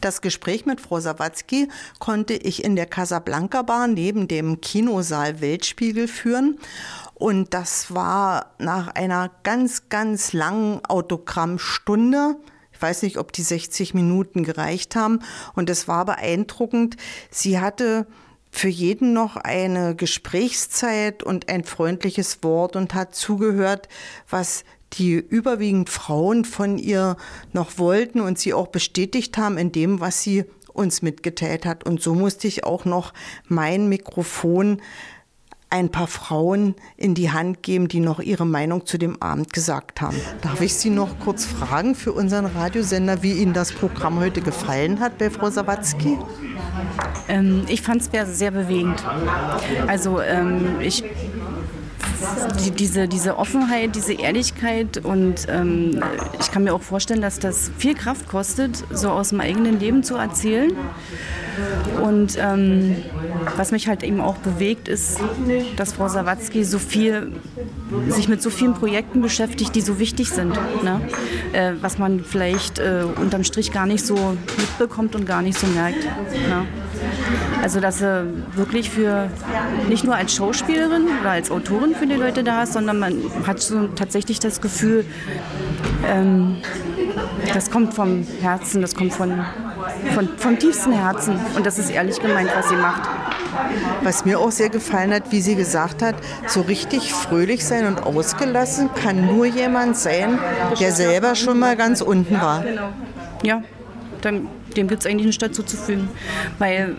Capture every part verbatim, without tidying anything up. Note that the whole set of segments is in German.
Das Gespräch mit Frau Sawatzki konnte ich in der Casablanca Bar neben dem Kinosaal Weltspiegel führen. Und das war nach einer ganz, ganz langen Autogrammstunde. Ich weiß nicht, ob die sechzig Minuten gereicht haben. Und es war beeindruckend. Sie hatte für jeden noch eine Gesprächszeit und ein freundliches Wort und hat zugehört, was die überwiegend Frauen von ihr noch wollten und sie auch bestätigt haben in dem, was sie uns mitgeteilt hat. Und so musste ich auch noch mein Mikrofon ein paar Frauen in die Hand geben, die noch ihre Meinung zu dem Abend gesagt haben. Darf ich Sie noch kurz fragen für unseren Radiosender, wie Ihnen das Programm heute gefallen hat bei Frau Sawatzki? Ähm, ich fand es sehr bewegend. Also ähm, ich Die, diese, diese Offenheit, diese Ehrlichkeit und ähm, ich kann mir auch vorstellen, dass das viel Kraft kostet, so aus dem eigenen Leben zu erzählen. Und ähm, was mich halt eben auch bewegt, ist, dass Frau Sawatzki so viel, sich mit so vielen Projekten beschäftigt, die so wichtig sind, ne? äh, was man vielleicht äh, unterm Strich gar nicht so mitbekommt und gar nicht so merkt. Ne? Also dass sie wirklich für, nicht nur als Schauspielerin oder als Autorin für die Leute da ist, sondern man hat so tatsächlich das Gefühl, ähm, das kommt vom Herzen, das kommt von, von, vom tiefsten Herzen und das ist ehrlich gemeint, was sie macht. Was mir auch sehr gefallen hat, wie sie gesagt hat, so richtig fröhlich sein und ausgelassen kann nur jemand sein, der selber schon mal ganz unten war. Genau. Ja, dem, dem gibt es eigentlich nichts dazu zu fügen, weil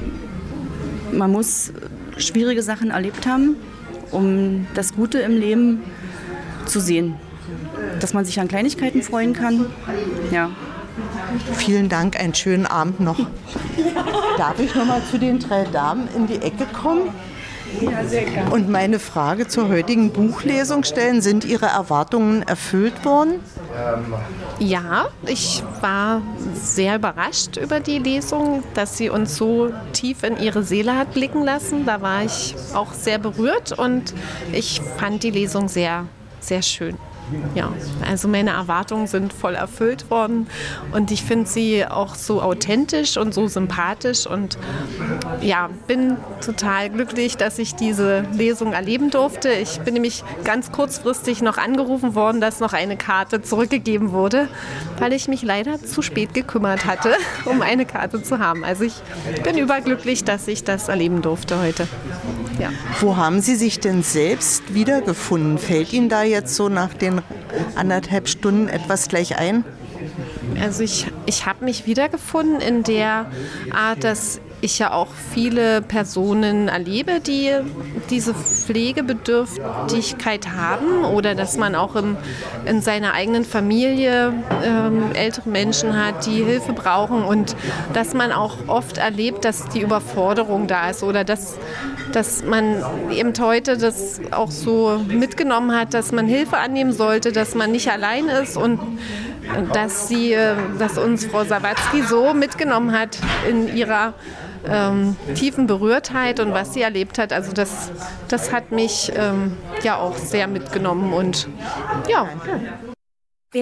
man muss schwierige Sachen erlebt haben, um das Gute im Leben zu sehen. Dass man sich an Kleinigkeiten freuen kann. Ja. Vielen Dank, einen schönen Abend noch. Darf ich noch mal zu den drei Damen in die Ecke kommen? Ja, sehr gerne. Und meine Frage zur heutigen Buchlesung stellen. Sind Ihre Erwartungen erfüllt worden? Ja, ich war sehr überrascht über die Lesung, dass sie uns so tief in ihre Seele hat blicken lassen. Da war ich auch sehr berührt und ich fand die Lesung sehr, sehr schön. Ja, also meine Erwartungen sind voll erfüllt worden und ich finde sie auch so authentisch und so sympathisch und ja, bin total glücklich, dass ich diese Lesung erleben durfte. Ich bin nämlich ganz kurzfristig noch angerufen worden, dass noch eine Karte zurückgegeben wurde, weil ich mich leider zu spät gekümmert hatte, um eine Karte zu haben. Also ich bin überglücklich, dass ich das erleben durfte heute. Ja. Wo haben Sie sich denn selbst wiedergefunden? Fällt Ihnen da jetzt so nach den anderthalb Stunden etwas gleich ein? Also ich, ich habe mich wiedergefunden in der Art, dass ich ja auch viele Personen erlebe, die diese Pflegebedürftigkeit haben oder dass man auch im, in seiner eigenen Familie ähm, ältere Menschen hat, die Hilfe brauchen und dass man auch oft erlebt, dass die Überforderung da ist oder dass, dass man eben heute das auch so mitgenommen hat, dass man Hilfe annehmen sollte, dass man nicht allein ist und dass, sie, dass uns Frau Sawatzki so mitgenommen hat in ihrer ähm, tiefen Berührtheit und was sie erlebt hat. Also das, das hat mich ähm, ja auch sehr mitgenommen und ja.